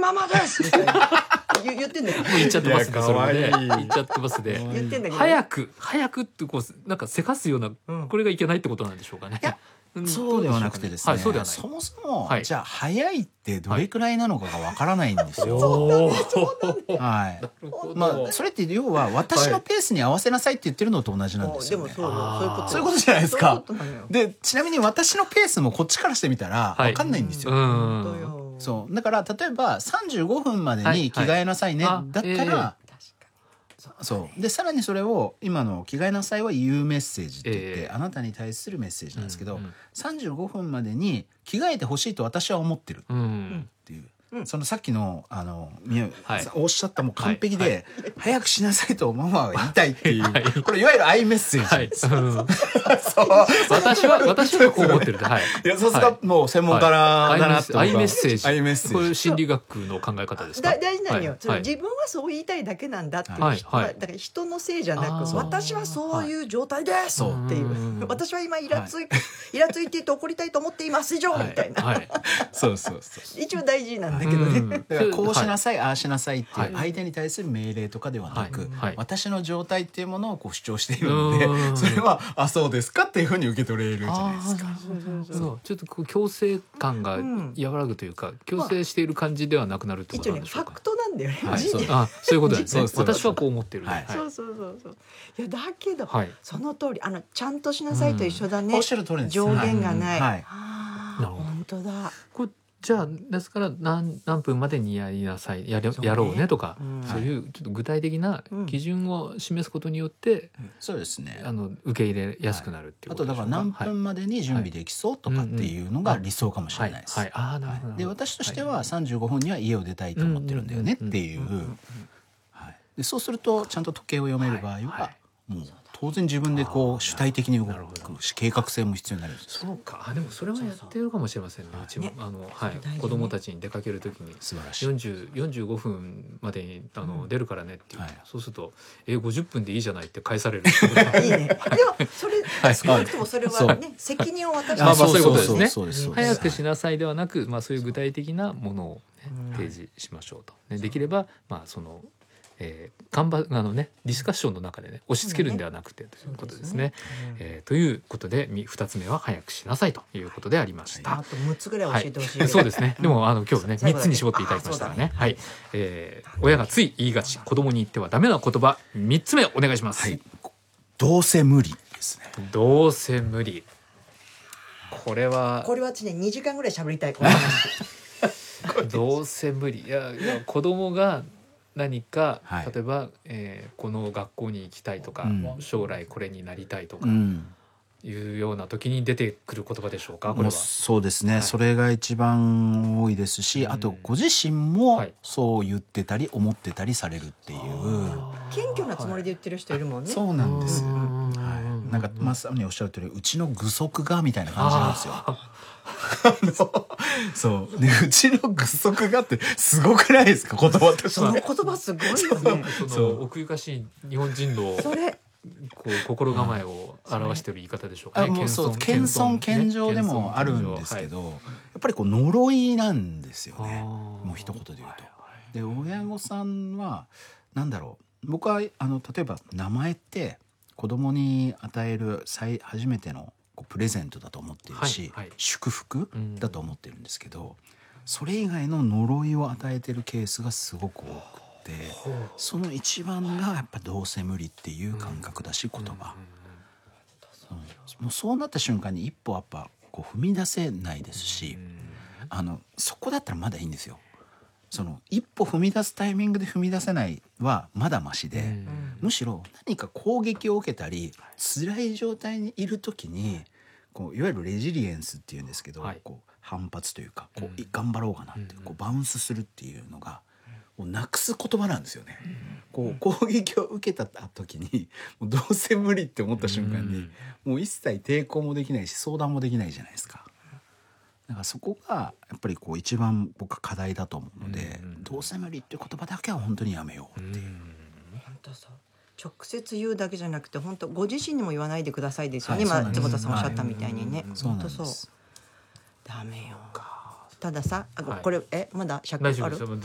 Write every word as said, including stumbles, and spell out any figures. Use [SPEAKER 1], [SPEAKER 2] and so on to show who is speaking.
[SPEAKER 1] ままですみたいな言, 言ってんだけど、
[SPEAKER 2] もう言っちゃってますね。それもね
[SPEAKER 3] いや
[SPEAKER 2] 言っちゃってますね。
[SPEAKER 1] 言ってんだけど、
[SPEAKER 2] 早く早くってこうなんかせかすような、
[SPEAKER 1] うん、
[SPEAKER 2] これがいけないってことなんでしょうかね。
[SPEAKER 3] いやそうではなくてですね、はい、そうではない。そもそも、はい、じゃあ早いってどれくらいなのかがわからないんですよ。はい。まあそれって要は私のペースに合わせなさいって言ってるのと同じなんですよね。
[SPEAKER 1] でもそうよ、そういうこと、
[SPEAKER 3] そういうことじゃないですか。でちなみに私のペースもこっちからしてみたらわかんないんですよ。
[SPEAKER 1] はい、
[SPEAKER 3] そうだから例えばさんじゅうごふんまでに着替えなさいね、はい、だったら。そうでさらにそれを今の「着替えなさい」は言うメッセージって言って、えー、あなたに対するメッセージなんですけど、うんうん、さんじゅうごふんまでに着替えてほしいと私は思ってるっていう、うん、そのさっきのあの宮、はい、おっしゃったもう完璧で、はいはい、早くしなさいとママは言いたいっていう、はい、これいわゆるアイメッセージです、はい、そう
[SPEAKER 2] 私は私はこう思ってる、はい、
[SPEAKER 3] いやさすがもう専門家だなって、
[SPEAKER 2] アイメッセージ、
[SPEAKER 3] アイメッセージ、
[SPEAKER 2] これ心理学の考え方ですか。
[SPEAKER 1] 大事なのよ、はい、自分はそう言いたいだけなんだっていう、はいはい、だから人のせいじゃなく、私はそういう状態ですっていう、私は今イラつい、はい、イラついていて怒りたいと思っています以上、はい、みたいな、はい、
[SPEAKER 3] そうそうそう
[SPEAKER 1] 一応大事なんだけどね、
[SPEAKER 3] だからこうしなさい、はい、ああしなさいっていう相手に対する命令とかではなく、はいはい、私の状態っていうものをこう主張しているので、それはあそうですかっていうふうに受け取れるじゃないですか。
[SPEAKER 2] そうちょっとこう強制感が和らぐというか、うん、強制している感じではなくなるってことなんでしょうか。
[SPEAKER 1] 一応ねファクトなんだよね、
[SPEAKER 2] はい、そうあそういうことですね。私はこう思ってる、
[SPEAKER 1] はいはい、そうそうそうそう、いやだけど、はい、その通り、あのちゃんとしなさいと一緒だね、
[SPEAKER 3] うん、おっしゃる通りです。
[SPEAKER 1] 上限がない、
[SPEAKER 3] はい、
[SPEAKER 1] あ本当だ。
[SPEAKER 2] これじゃあですから 何, 何分までにやりなさい や, れ、ね、やろうねとか、うん、そういうちょっと具体的な基準を示すことによって、うん、
[SPEAKER 3] そうですね、
[SPEAKER 2] あの受け入れやすくなるっていうことでしょうか。
[SPEAKER 3] はい、あとだから何分までに準備できそうとかっていうのが理想かもしれないです。で私としてはさんじゅうごふんには家を出たいと思ってるんだよねっていう、でそうするとちゃんと時計を読める場合は、はいはい、もう当然自分でこう主体的に動くし、計画性も必要になるんです。
[SPEAKER 2] そうか、あでもそれはやってるかもしれませんね。うちもあの、はい、子供たちに出かけるときによんじゅう、よんじゅうごふんまでにあの、うん、出るからねっていう、はい、そうするとえごじゅっぷんでいいじゃないって返される
[SPEAKER 1] いいね。でもそれ、はい、少なくともそれはね責任を渡して、
[SPEAKER 2] まあまあそういうことですね。早くしなさいではなく、まあそういう具体的なものを、ね、提示しましょうと、ね、できればまあそのえー、看板あのねディスカッションの中でね押し付けるんではなくて、ね、ということですね。すね、えー、ということでふたつめは早くしなさいということでありました。
[SPEAKER 1] はい、あとむっつぐらい教えてほしい、
[SPEAKER 2] はい、そうですね。でもあの今日ねみっつに絞っていただきましたからね。はい、えー、親がつい言いがち子供に言ってはダメな言葉みっつめお願いします。はい、
[SPEAKER 3] どうせ無理ですね。
[SPEAKER 2] どうせ無理。これは
[SPEAKER 1] これはねにじかんぐらい喋りたいこの話。
[SPEAKER 2] どうせ無理。いやいや子供が何か、はい、例えば、えー、この学校に行きたいとか、うん、将来これになりたいとか、うん、いうような時に出てくる言葉でしょうか。これは
[SPEAKER 3] そうですね、はい、それが一番多いですし、うん、あとご自身もそう言ってたり思ってたりされるっていう、
[SPEAKER 1] はい、謙虚なつもりで言ってる人いるもんね。
[SPEAKER 3] そうなんです、はい、なんかまさにおっしゃる通りうちの具足がみたいな感じなんですよ。そうでうちの具足がってすごくないですか、言葉として。
[SPEAKER 1] その言葉すごいよね。
[SPEAKER 2] その奥ゆかしい日本人の
[SPEAKER 1] それ
[SPEAKER 2] こう心構えを表している言い方でしょうかね。
[SPEAKER 3] あもうそう謙遜謙譲でもあるんですけど、はい、やっぱりこう呪いなんですよね、もう一言で言うと。で親御さんはなんだろう、僕はあの例えば名前って子供に与える最初めてのプレゼントだと思っているし、はいはい、祝福だと思ってるんですけど、うん、それ以外の呪いを与えてるケースがすごく多くて、その一番がやっぱどうせ無理っていう感覚だし、言葉、うんうん、もうそうなった瞬間に一歩やっぱこう踏み出せないですし、あのそこだったらまだいいんですよ。その一歩踏み出すタイミングで踏み出せないはまだマシで、うん、むしろ何か攻撃を受けたり辛い状態にいる時にこういわゆるレジリエンスっていうんですけど、はい、こう反発というかこう、うん、頑張ろうかなってこうバウンスするっていうのがもうなくす言葉なんですよね、うん、こう攻撃を受けた時にもうどうせ無理って思った瞬間に、うん、もう一切抵抗もできないし相談もできないじゃないですか。だからそこがやっぱりこう一番僕は課題だと思うので、うん、どうせ無理っていう言葉だけは本当にやめようっていう、うん、
[SPEAKER 1] 本当そう直接言うだけじゃなくて本当ご自身にも言わないでくださいですよね、
[SPEAKER 3] はい、
[SPEAKER 1] 今坪田さんおっしゃったみたいにね、
[SPEAKER 3] はい、
[SPEAKER 1] 本当そうダメよ。たださ、はい、これえまだ尺ある？